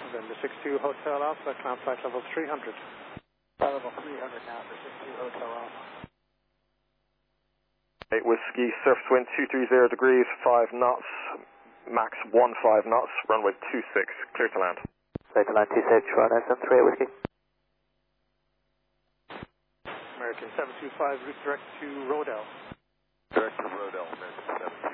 November 62 Hotel Alpha, climb flight level 300. Level 300 now for 62 Hotel Alpha. 8 Whiskey, surface wind 230 degrees, 5 knots, max 15 knots, runway 26, clear to land. Clear to land 26, run SM3 Whiskey. American 725, route direct to Rodell. Direct to Rodell, American 725.